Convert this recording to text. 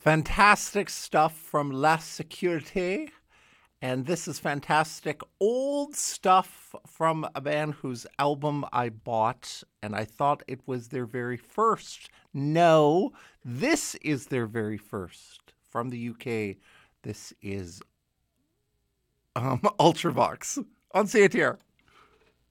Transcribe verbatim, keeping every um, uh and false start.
Fantastic stuff from La Sécurité. And this is fantastic old stuff from a band whose album I bought, and I thought it was their very first. No, this is their very first. From the U K, this is um, Ultravox on C A T R.